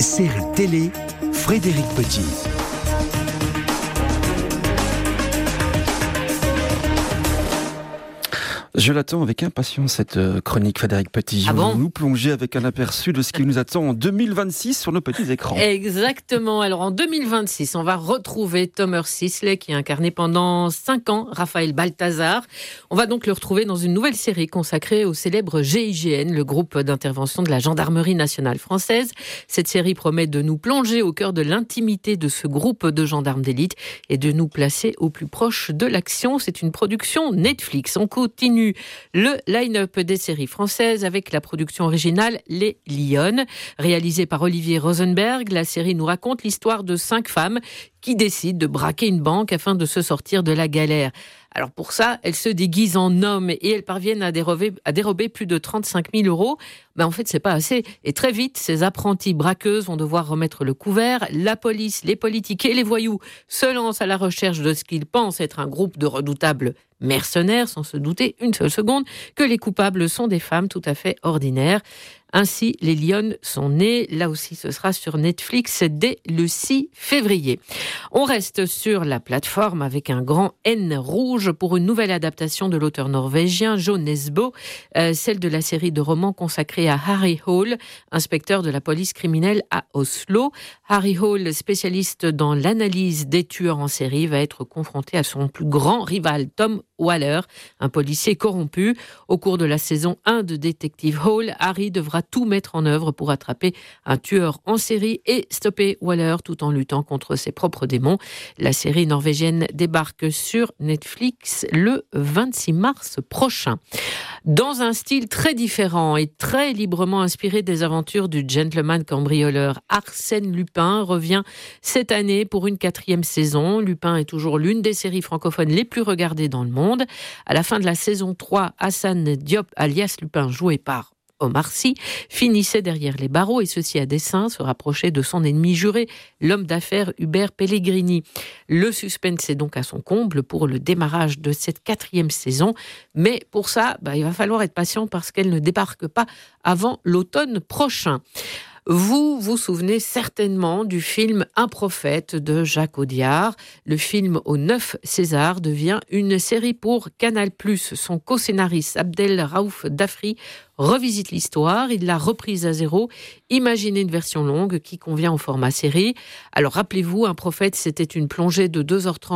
Série télé, Frédéric Petit. Je l'attends avec impatience, cette chronique, Frédéric Petit. Vous nous plongez avec un aperçu de ce qui nous attend en 2026 sur nos petits écrans. Exactement. Alors en 2026, on va retrouver Tomer Sisley qui a incarné pendant 5 ans Raphaël Balthazar. On va donc le retrouver dans une nouvelle série consacrée au célèbre GIGN, le groupe d'intervention de la Gendarmerie nationale française. Cette série promet de nous plonger au cœur de l'intimité de ce groupe de gendarmes d'élite et de nous placer au plus proche de l'action. C'est une production Netflix. On continue le line-up des séries françaises avec la production originale Les Lyonnes. Réalisée par Olivier Rosenberg, la série nous raconte l'histoire de 5 femmes qui décident de braquer une banque afin de se sortir de la galère. Alors pour ça, elles se déguisent en hommes et elles parviennent à dérober plus de 35 000 euros. Mais en fait, c'est pas assez. Et très vite, ces apprenties braqueuses vont devoir remettre le couvert. La police, les politiques et les voyous se lancent à la recherche de ce qu'ils pensent être un groupe de redoutables mercenaires, sans se douter une seule seconde que les coupables sont des femmes tout à fait ordinaires. Ainsi, les Lyonnes sont nées. Là aussi, ce sera sur Netflix dès le 6 février. On reste sur la plateforme avec un grand N rouge pour une nouvelle adaptation de l'auteur norvégien Jo Nesbø, celle de la série de romans consacrée à Harry Hole, inspecteur de la police criminelle à Oslo. Harry Hole, spécialiste dans l'analyse des tueurs en série, va être confronté à son plus grand rival, Tom Waller, un policier corrompu. Au cours de la saison 1 de Détective Hole, Harry devra tout mettre en œuvre pour attraper un tueur en série et stopper Waller tout en luttant contre ses propres démons. La série norvégienne débarque sur Netflix le 26 mars prochain. Dans un style très différent et très librement inspiré des aventures du gentleman cambrioleur Arsène Lupin revient cette année pour une 4e saison. Lupin est toujours l'une des séries francophones les plus regardées dans le monde. À la fin de la saison 3, Hassan Diop, alias Lupin, joué par Omar Sy, finissait derrière les barreaux et ceci à dessein, se rapprocher de son ennemi juré, l'homme d'affaires Hubert Pellegrini. Le suspense est donc à son comble pour le démarrage de cette 4e saison, mais pour ça, il va falloir être patient parce qu'elle ne débarque pas avant l'automne prochain. Vous vous souvenez certainement du film Un prophète de Jacques Audiard. Le film aux 9 Césars devient une série pour Canal+. Son co-scénariste Abdel Raouf Dafri revisite l'histoire, il l'a reprise à zéro. Imaginez une version longue qui convient au format série. Alors rappelez-vous, Un prophète, c'était une plongée de 2h30